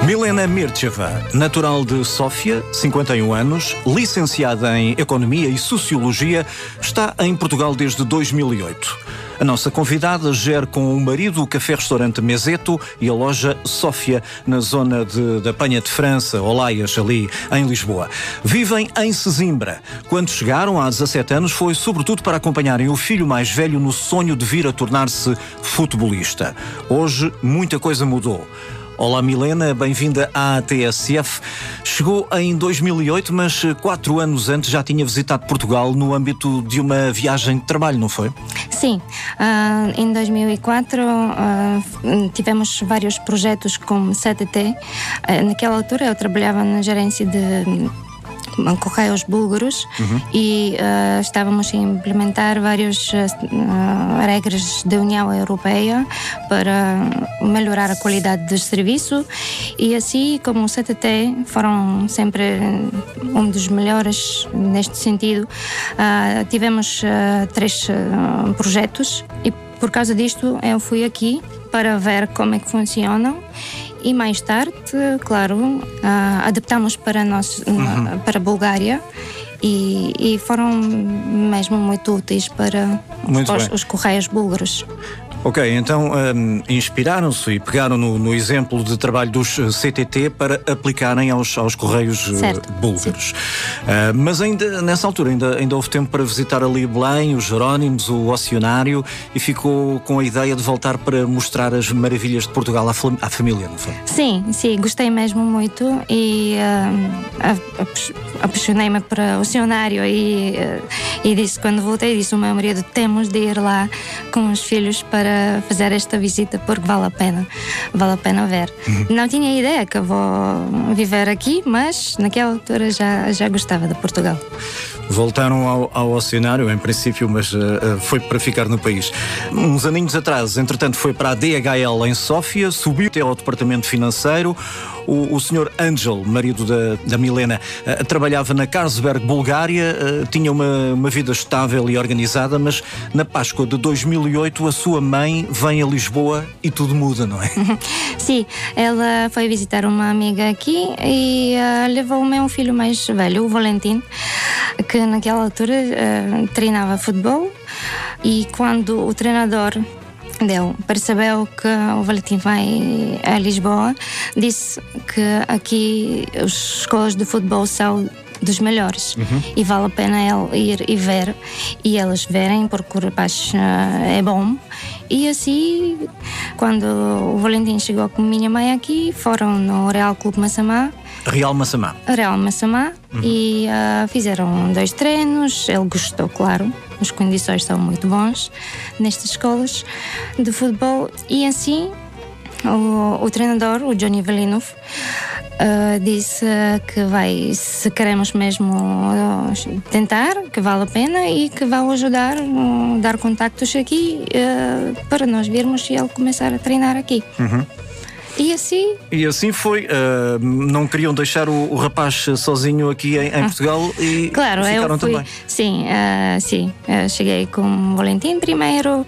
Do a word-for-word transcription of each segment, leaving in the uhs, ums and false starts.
Milena Mircheva, natural de Sófia, cinquenta e um anos, licenciada em Economia e Sociologia, está em Portugal desde dois mil e oito. A nossa convidada gera com o marido o café-restaurante Meseto e a loja Sófia, na zona de, da Penha de França, Olaias, ali em Lisboa. Vivem em Sesimbra. Quando chegaram há dezassete anos foi sobretudo para acompanharem o filho mais velho no sonho de vir a tornar-se futebolista. Hoje muita coisa mudou. Olá Milena, bem-vinda à T S F. Chegou em dois mil e oito, mas quatro anos antes já tinha visitado Portugal no âmbito de uma viagem de trabalho, não foi? Sim, uh, em dois mil e quatro uh, tivemos vários projetos com C T T. Uh, naquela altura eu trabalhava na gerência de Correios Búlgaros uhum. e uh, estávamos a implementar várias uh, regras da União Europeia para melhorar a qualidade do serviço, e assim como o C T T foram sempre um dos melhores neste sentido, uh, tivemos uh, três uh, projetos, e por causa disto eu fui aqui para ver como é que funcionam. E mais tarde, claro, uh, adaptamos para, nós, uhum. para a Bulgária e, e foram mesmo muito úteis para muito os, os Correios Búlgaros. Ok, então um, inspiraram-se e pegaram no, no exemplo de trabalho dos C T T para aplicarem aos, aos Correios certo. Búlgaros. Uh, mas ainda nessa altura ainda, ainda houve tempo para visitar ali Belém, os Jerónimos, o Oceanário, e ficou com a ideia de voltar para mostrar as maravilhas de Portugal à, à família, não foi? Sim, sim, gostei mesmo muito e uh, apaixonei-me para o Oceanário e, uh, e disse, quando voltei, disse ao meu marido, temos de ir lá com os filhos para fazer esta visita porque vale a pena, vale a pena ver. Uhum. Não tinha ideia que eu vou viver aqui, mas naquela altura já, já gostava de Portugal. Voltaram ao, ao Oceanário, em princípio, mas uh, foi para ficar no país. Uns aninhos atrás, entretanto, foi para a D H L em Sófia, subiu até ao departamento financeiro. O, o senhor Angel, marido da, da Milena, uh, trabalhava na Carlsberg, Bulgária, uh, tinha uma, uma vida estável e organizada, mas na Páscoa de dois mil e oito a sua mãe vem a Lisboa e tudo muda, não é? Sim, ela foi visitar uma amiga aqui e uh, levou o meu filho mais velho, o Valentim, que naquela altura uh, treinava futebol, e quando o treinador deu, percebeu que o Valentim vai a Lisboa, disse que aqui as escolas de futebol são dos melhores uhum. e vale a pena ele ir e ver, e elas verem porque o rapaz uh, é bom. E assim, quando o Valentim chegou com a minha mãe aqui, foram no Real Clube Massamá. Real Massamá. Real Massamá uhum. e uh, fizeram dois treinos. Ele gostou, claro. As condições são muito boas nestas escolas de futebol. E assim, o, o treinador, o Johnny Velinov, Uh, disse que vai, se queremos mesmo uh, tentar, que vale a pena e que vai ajudar, uh, dar contactos aqui uh, para nós virmos e ele começar a treinar aqui. Uhum. E assim... E assim foi. Uh, não queriam deixar o, o rapaz sozinho aqui em, em Portugal e claro, ficaram eu fui, também. Sim, uh, sim. Uh, cheguei com o Valentim primeiro.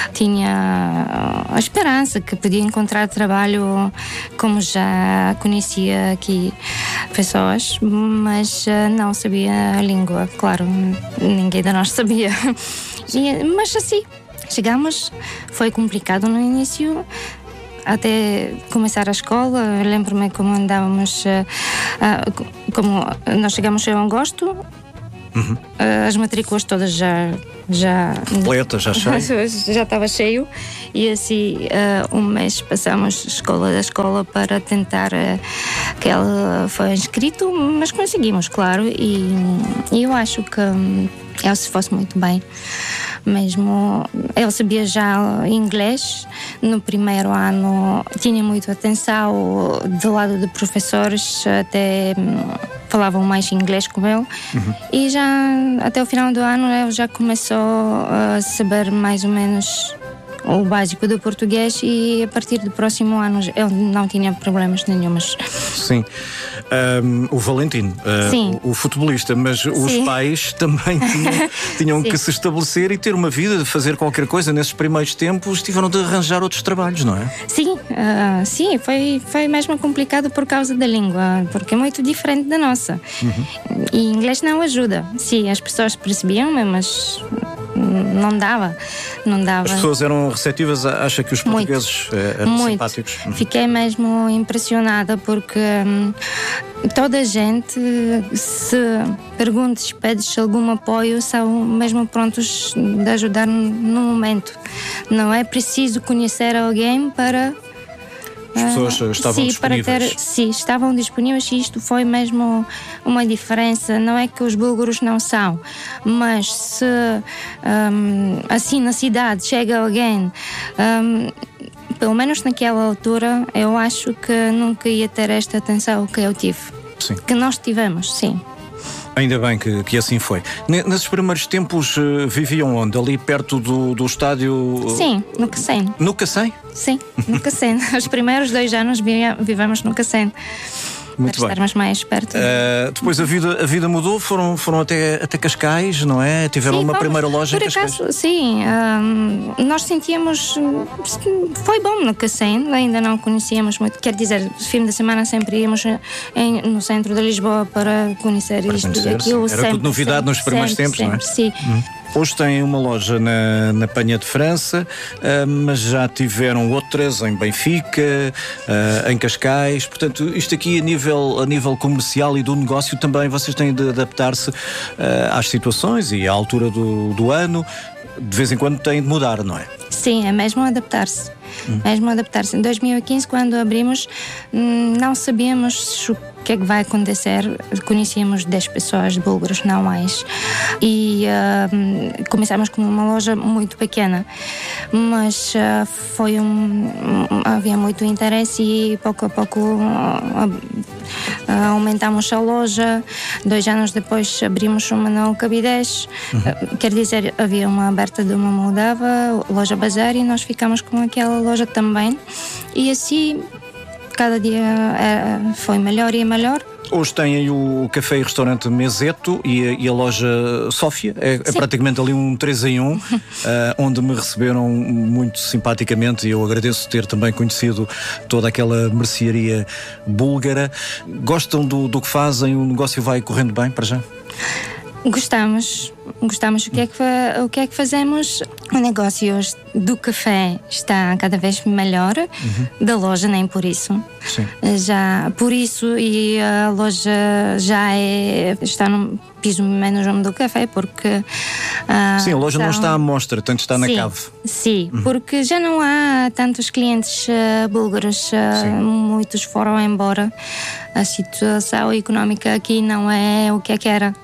Tinha a esperança que podia encontrar trabalho, como já conhecia aqui pessoas, mas uh, não sabia a língua. Claro, ninguém de nós sabia. E, mas assim, chegamos. Foi complicado no início, até começar a escola. Eu lembro-me como andávamos, uh, uh, como nós chegamos em agosto, uhum. uh, as matrículas todas já já completa, já cheio. já estava cheio, e assim uh, um mês passamos escola da escola para tentar uh, que ele foi inscrito, mas conseguimos, claro, e, e eu acho que um, ele se fosse muito bem. Mesmo ele sabia já inglês. No primeiro ano tinha muita atenção do lado de professores, até falavam mais inglês com ele. Uhum. E já até o final do ano ele já começou a saber mais ou menos o básico do português e a partir do próximo ano eu não tinha problemas nenhumas. Sim. Um, o Valentim, uh, o, o futebolista, mas Sim. os pais também tinham, tinham que se estabelecer e ter uma vida, de fazer qualquer coisa. Nesses primeiros tempos tiveram de arranjar outros trabalhos, não é? Sim, uh, sim, foi, foi mesmo complicado por causa da língua, porque é muito diferente da nossa. Uhum. E inglês não ajuda. Sim, as pessoas percebiam, mas não dava, não dava. As pessoas eram receptivas, acha que os portugueses muito, eram muito. simpáticos? Uhum. Fiquei mesmo impressionada porque hum, toda a gente, se perguntes, pedes algum apoio, são mesmo prontos de ajudar no momento. Não é preciso conhecer alguém para... As pessoas uh, estavam sim, disponíveis. Para ter, sim, estavam disponíveis e isto foi mesmo uma diferença. Não é que os búlgaros não são, mas se um, assim na cidade chega alguém, um, pelo menos naquela altura, eu acho que nunca ia ter esta atenção que eu tive. Sim. Que nós tivemos, sim. Ainda bem que, que assim foi. Nesses primeiros tempos uh, viviam onde? Ali perto do, do estádio? Sim, no Cacém. No Cacém? Sim, no Cacém. Os primeiros dois anos vivemos no Cacém. Muito para bem. estarmos mais perto. Uh, depois a vida, a vida mudou, foram, foram até, até Cascais, não é? Tiveram sim, uma vamos, primeira loja por em Cascais. Acaso, sim, um, nós sentíamos. Foi bom no Cacém, ainda não conhecíamos muito. Quer dizer, no fim de semana sempre íamos em, no centro de Lisboa para conhecer para isto conhecer, e aquilo. Era sempre, tudo novidade sempre, nos primeiros sempre, tempos, sempre, não é? Sim. Hum. Hoje têm uma loja na, na Penha de França, uh, mas já tiveram outras em Benfica, uh, em Cascais. Portanto, isto aqui a nível, a nível comercial e do negócio também vocês têm de adaptar-se uh, às situações e à altura do, do ano. De vez em quando têm de mudar, não é? Sim, é mesmo adaptar-se. Hum. Mesmo adaptar-se. Em dois mil e quinze, quando abrimos, não sabíamos o que é que vai acontecer. Conhecíamos dez pessoas búlgaras, não mais. E uh, começámos com uma loja muito pequena, mas uh, foi um, havia muito interesse e pouco a pouco uh, uh, aumentamos a loja. Dois anos depois abrimos uma na Alcabidez. Uhum. Uh, quer dizer, havia uma aberta de uma Moldava, loja Bazar, e nós ficamos com aquela loja também. E assim cada dia é, foi melhor e melhor. Hoje tem aí o café e restaurante Meseto e a, e a loja Sófia, é, é praticamente ali um três em um, uh, onde me receberam muito simpaticamente e eu agradeço ter também conhecido toda aquela mercearia búlgara. Gostam do, do que fazem? O negócio vai correndo bem para já? Gostamos, gostamos. O que é que, o que é que fazemos? O negócio do café está cada vez melhor, uhum. da loja nem por isso. Sim. Já por isso e a loja já é, está no piso menos do café porque ah, sim, a loja são... não está à mostra, tanto está na sim, cave. Sim, uhum. porque já não há tantos clientes uh, búlgaros, uh, muitos foram embora. A situação económica aqui não é o que é que era.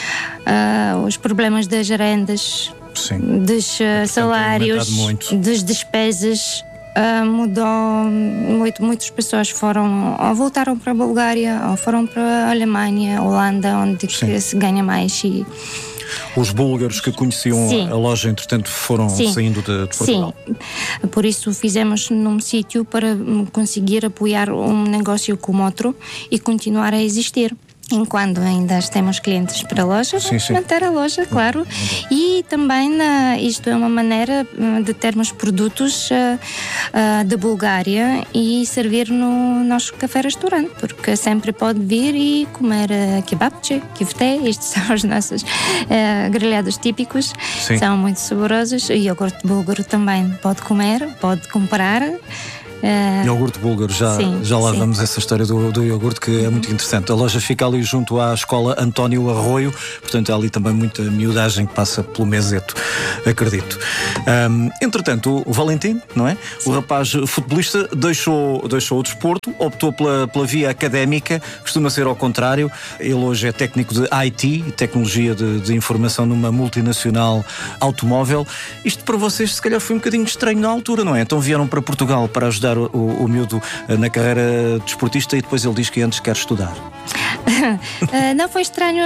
Uh, os problemas das rendas, sim. dos uh, salários, das despesas uh, mudou muito. Muitas pessoas foram ou voltaram para a Bulgária ou foram para a Alemanha, Holanda, onde que se ganha mais. E os búlgaros que conheciam sim. a loja, entretanto, foram sim. saindo de, de Portugal. Sim, por isso fizemos num sítio para conseguir apoiar um negócio como outro e continuar a existir. Enquanto ainda temos clientes para a loja, sim, vamos sim. manter a loja, claro. Uhum. E também uh, isto é uma maneira uh, de termos produtos uh, uh, da Bulgária e servir no nosso café-restaurante, porque sempre pode vir e comer uh, kebabche, kifte, estes são os nossos uh, grelhados típicos, sim. são muito saborosos. O iogurte búlgaro também pode comer, pode comprar. Uh, iogurte búlgaro, já, sim, já lá sim. vamos essa história do, do iogurte que uhum. é muito interessante. A loja fica ali junto à escola António Arroio, portanto há ali também muita miudagem que passa pelo Meseto, acredito. Um, entretanto, o Valentim, não é? Sim. O rapaz futebolista deixou, deixou o desporto, optou pela, pela via académica, costuma ser ao contrário. Ele hoje é técnico de I T, Tecnologia de, de Informação, numa multinacional automóvel. Isto para vocês se calhar foi um bocadinho estranho na altura, não é? Então vieram para Portugal para ajudar O, o miúdo na carreira desportista e depois ele diz que antes quer estudar. Não foi estranho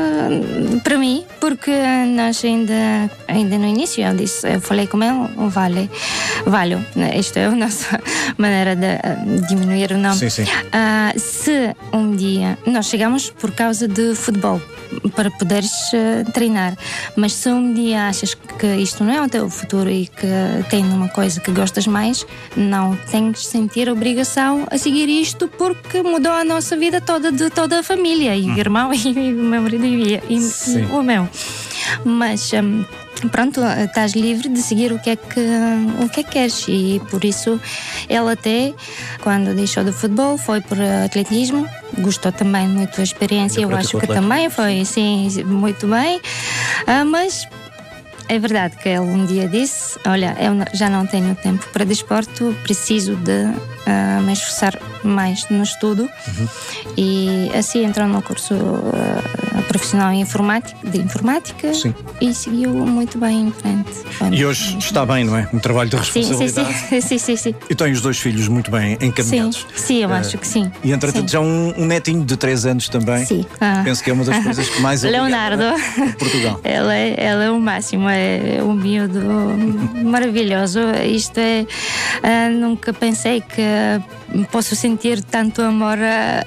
para mim, porque nós ainda, ainda no início eu disse, eu falei com ele, o Vale, Valho, isto é a nossa maneira de diminuir o nome. Sim, sim. Uh, se um dia nós chegamos por causa de futebol, para poderes uh, treinar, mas se um dia achas que isto não é o teu futuro e que tem uma coisa que gostas mais, não tens de sentir obrigação a seguir isto, porque mudou a nossa vida toda, de toda a família, e o irmão e o meu marido e, e, e o meu. Mas um, pronto, estás livre de seguir o que é que o que é que queres, e por isso ele até quando deixou do futebol foi por atletismo, gostou também muito da experiência. Eu, eu acho que também foi sim, muito bem, ah, mas é verdade que ele um dia disse, olha, eu já não tenho tempo para desporto, preciso de uh, me esforçar mais no estudo. Uhum. E assim entrou no curso uh, profissional em informática, de informática. Sim. E seguiu muito bem em frente. E hoje está bem, não é? Um trabalho de responsabilidade. Sim, sim, sim. sim, sim. E tem os dois filhos muito bem encaminhados. Sim, sim eu uh, acho que sim. E entretanto já um, um netinho de três anos também. Sim. Ah. Penso que é uma das coisas que mais Leonardo. Em Portugal. Ele é, ele é o máximo, é um miúdo maravilhoso. Isto é, uh, nunca pensei que posso sentir tanto amor,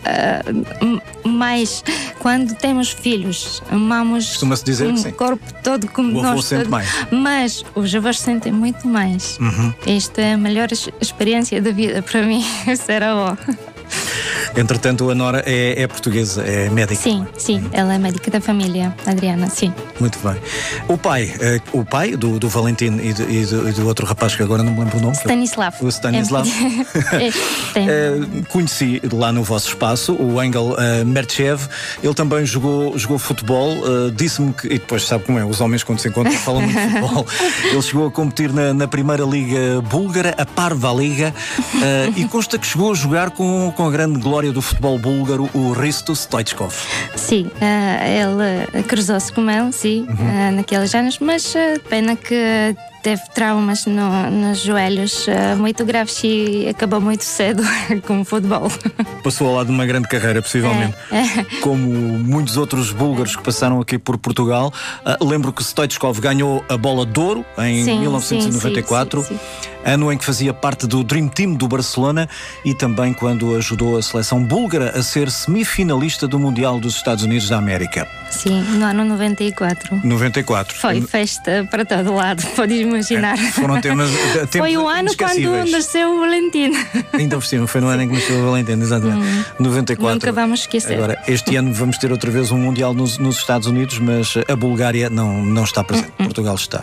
uh, uh, mais quando temos filhos. Amamos Costuma-se dizer um que sim. corpo todo como o avô nós. sente todo, mais. Mas os avós sentem muito mais. Uhum. Isto é a melhor experiência da vida para mim, ser avó. Entretanto, a Nora é, é portuguesa, é médica. Sim, sim, ela é médica da família, Adriana, sim. Muito bem. O pai, eh, o pai do, do Valentim e do, e, do, e do outro rapaz que agora não me lembro o nome. Stanislav. O Stanislav. É, tem. eh, conheci lá no vosso espaço o Engel uh, Mertchev. Ele também jogou, jogou futebol. Uh, Disse-me que, e depois sabe como é, os homens quando se encontram falam muito de futebol. Ele chegou a competir na, na primeira liga búlgara, a Parva Liga, uh, e consta que chegou a jogar com, com a grande glória do futebol búlgaro, o Hristo Stoichkov. Sim, uh, ele cruzou-se com ele, sim, uhum. uh, naqueles anos, mas uh, pena que teve traumas no, nos joelhos uh, muito graves e acabou muito cedo com o futebol. Passou ao lado de uma grande carreira, possivelmente. É, é. Como muitos outros búlgaros que passaram aqui por Portugal. Uh, lembro que Stoichkov ganhou a Bola de Ouro em sim, mil novecentos e noventa e quatro, sim, sim, sim. Ano em que fazia parte do Dream Team do Barcelona, e também quando ajudou a seleção búlgara a ser semifinalista do Mundial dos Estados Unidos da América. Sim, no ano noventa e quatro. noventa e quatro. Foi festa para todo lado, podes imaginar. É, foram temas, tempos foi o ano quando nasceu o Valentim. Ainda por cima, foi no ano em que nasceu o Valentim, exatamente. Hum, noventa e quatro. Nunca vamos esquecer. Agora, este ano vamos ter outra vez um Mundial nos, nos Estados Unidos, mas a Bulgária não, não está presente. Hum, Portugal está.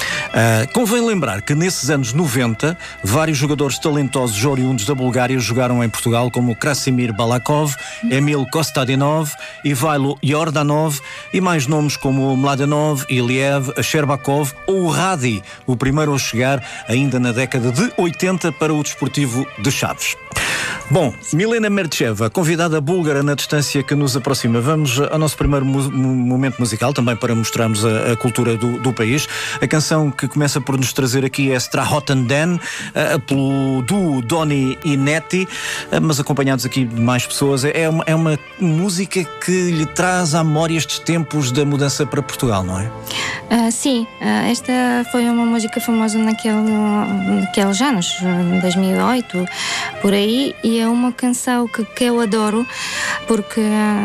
Uh, convém lembrar que nesses anos noventa, vários jogadores talentosos oriundos da Bulgária jogaram em Portugal, como Krasimir Balakov, Emil Kostadinov, Ivailo Yordanov, e mais nomes como Mladenov, Iliev, Sherbakov ou o Radi, o primeiro a chegar ainda na década de oitenta para o Desportivo de Chaves. Bom, Milena Mertcheva, convidada búlgara na distância que nos aproxima. Vamos ao nosso primeiro mu- momento musical, também para mostrarmos a, a cultura do, do país. A canção que começa por nos trazer aqui é Strahoten Den, uh, pelo duo Doni e Neti, uh, mas acompanhados aqui de mais pessoas. É uma, é uma música que lhe traz à memória estes tempos da mudança para Portugal, não é? Uh, sim, uh, esta foi uma música famosa naquele, naqueles anos, dois mil e oito, por aí, e é uma canção que, que eu adoro, porque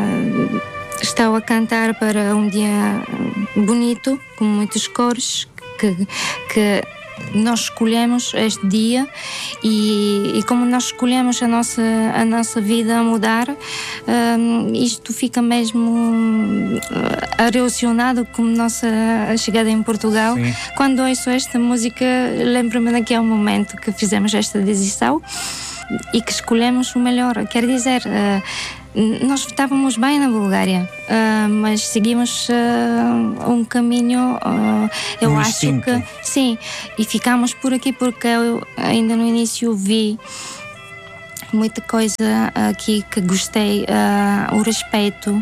uh, estou a cantar para um dia bonito, com muitas cores, que, que nós escolhemos este dia, e, e como nós escolhemos a nossa, a nossa vida a mudar, um, isto fica mesmo relacionado com a nossa chegada em Portugal. Sim. Quando ouço esta música, lembro-me daquele momento que fizemos esta decisão e que escolhemos o melhor. Quer dizer, uh, nós estávamos bem na Bulgária, uh, mas seguimos uh, um caminho, uh, eu um acho instinto. que sim, e ficámos por aqui porque eu ainda no início vi muita coisa aqui que gostei, uh, o respeito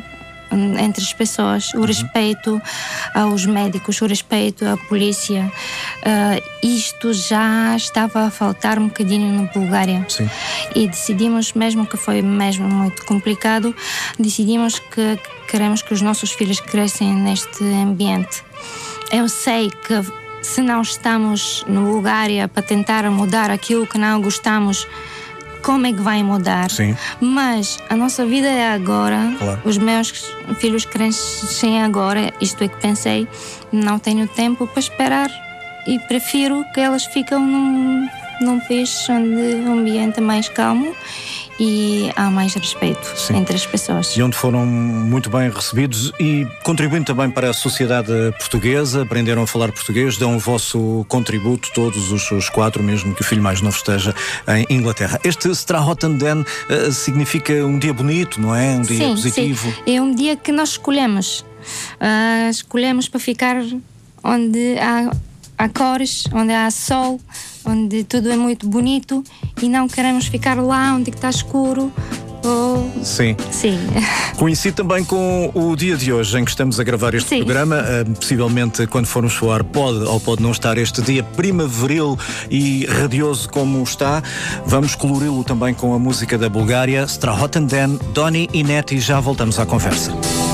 entre as pessoas, o respeito aos médicos, o respeito à polícia. Uh, isto já estava a faltar um bocadinho na Bulgária. Sim. E decidimos, mesmo que foi mesmo muito complicado, decidimos que queremos que os nossos filhos cresçam neste ambiente. Eu sei que se não estamos na Bulgária para tentar mudar aquilo que não gostamos, como é que vai mudar? Sim. Mas a nossa vida é agora. Claro. Os meus filhos crescem agora. Isto é que pensei. Não tenho tempo para esperar e prefiro que elas fiquem num, num país onde o ambiente é mais calmo e há mais respeito. Sim. Entre as pessoas. E onde foram muito bem recebidos e contribuindo também para a sociedade portuguesa, aprenderam a falar português, dão o vosso contributo, todos os, os quatro, mesmo que o filho mais novo esteja em Inglaterra. Este Strahoten Den uh, significa um dia bonito, não é? Um dia sim, positivo. Sim. É um dia que nós escolhemos. Uh, escolhemos para ficar onde há, há cores, onde há sol, onde tudo é muito bonito e não queremos ficar lá onde está escuro. Ou... Sim. Sim. Coincide também com o dia de hoje em que estamos a gravar este Sim. programa. Uh, possivelmente, quando formos soar, pode ou pode não estar este dia primaveril e radioso como está. Vamos colori-lo também com a música da Bulgária, Strahoten Den, Doni e Neti. Já voltamos à conversa.